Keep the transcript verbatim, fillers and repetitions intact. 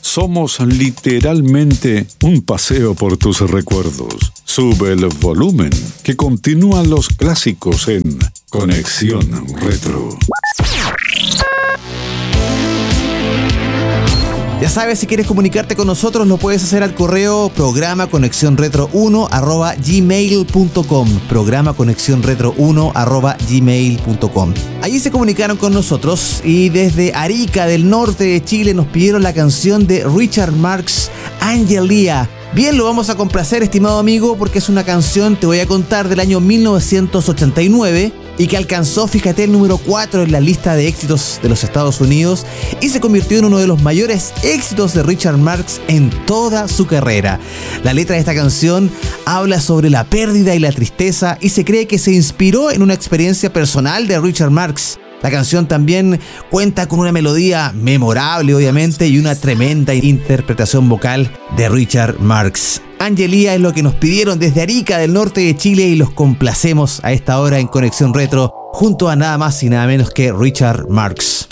somos literalmente un paseo por tus recuerdos. Sube el volumen, que continúan los clásicos en Conexión Retro. Ya sabes, si quieres comunicarte con nosotros, lo puedes hacer al correo programa conexión retro uno arroba gmail punto com. Programa conexión retro uno arroba gmail punto com. Allí se comunicaron con nosotros y desde Arica, del norte de Chile, nos pidieron la canción de Richard Marx, Angelia. Bien, lo vamos a complacer, estimado amigo, porque es una canción, te voy a contar, del año mil novecientos ochenta y nueve y que alcanzó, fíjate, el número cuatro en la lista de éxitos de los Estados Unidos y se convirtió en uno de los mayores éxitos de Richard Marx en toda su carrera. La letra de esta canción habla sobre la pérdida y la tristeza y se cree que se inspiró en una experiencia personal de Richard Marx. La canción también cuenta con una melodía memorable, obviamente, y una tremenda interpretación vocal de Richard Marx. Angelia es lo que nos pidieron desde Arica, del norte de Chile, y los complacemos a esta hora en Conexión Retro, junto a nada más y nada menos que Richard Marx.